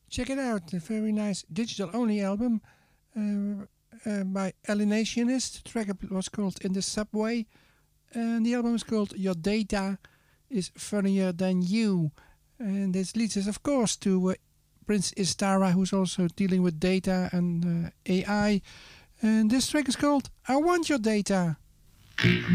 Check it out, a very nice digital-only album by Alienationist. The track was called In the Subway, and the album is called Your Data is Funnier Than You. And this leads us, of course, to Prince Istara, who's also dealing with data and AI. And this track is called I Want Your Data.